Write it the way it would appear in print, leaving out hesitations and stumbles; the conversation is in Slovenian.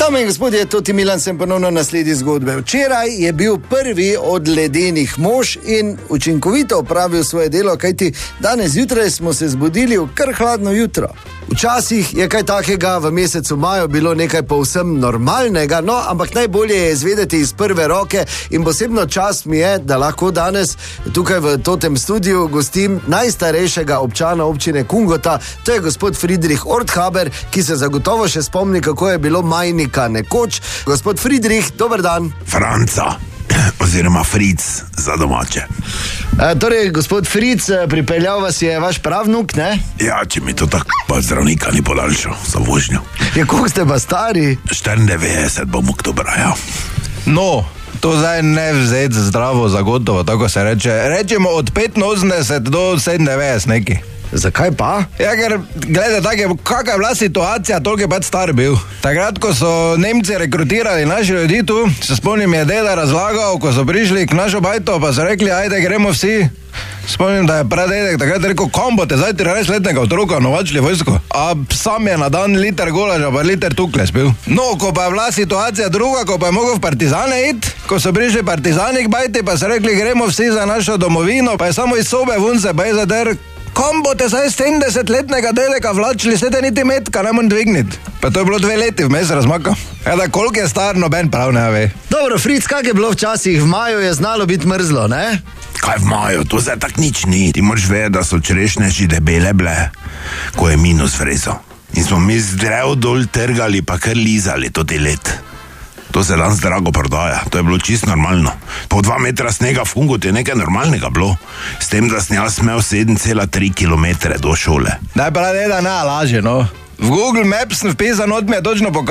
Dame in gospodje, Toti Milan sem ponovno na sledi zgodbe. Včeraj je bil prvi od ledenih mož in učinkovito opravil svoje delo, kajti danes zjutraj smo se zbudili v kar hladno jutro. Včasih je kaj takega v mesecu maju bilo nekaj povsem normalnega, no, ampak najbolje je izvedeti iz prve roke in posebno čast mi je, da lahko danes tukaj v Totem studiu gostim najstarejšega občana občine Kungota, to je gospod Friedrich Orthaber, ki se zagotovo še spomni, kako je bilo majnika nekoč. Gospod Friedrich, dober dan. Franca, oziroma Fritz za domače. Torej, gospod Fritz, pripeljal vas je vaš pravnuk, ne? Ja, če mi to tako pa zdravnika ni podaljšal za vožnjo. Ja, koliko ste pa stari? 94 bom oktobra, ja. No, to zdaj ne vzeti zdravo za gotovo, tako se reče. Rečemo od 85 do 97 neki. Zakaj pa? Ja, ker, gledaj, kakva je bila situacija, toliko je pač star bil. Takrat, ko so Nemci rekrutirali naši ljudi tu, se spomnim, je deda razlagal, ko so prišli k našo bajto, pa so rekli, ajde, gremo vsi. Spomnim, da je pradedek takrat rekel, kom boste zdaj 13-letnega otroka novačili vojsko? A sam je na dan liter golaža, pa liter tukle spil. No, ko pa je bila situacija druga, ko pa je mogel v partizane iti, ko so prišli partizani k bajti, pa so rekli, gremo vsi za našo domovino, pa je samo iz sobe vun se baj zader. Kom boste zdaj 70-letnega dedeka vlačili, sete niti metka ne morem dvigniti. Pa to je bilo 2 leti vmes razmaka. Da koliko je star, noben prav ne ve. Dobro, Fritz, kak je bilo včasih? V maju je znalo biti mrzlo, ne? Kaj v maju, to zdaj tak nič ni. Ti moraš vedeti, da so čerešnje že debele bile, ko je minus vrezo. In smo mi z drev dol trgali, pa kar lizali to te let. To se danes drago prodaja, to je bilo čisto normalno. Po 2 metra snega v Kungotu je nekaj normalnega bilo. S tem, da sem jaz smel 7,3 km do šole. Daj pa deda, ne laže, no. V Google Maps sem vpisan, od mi je točno pokazal.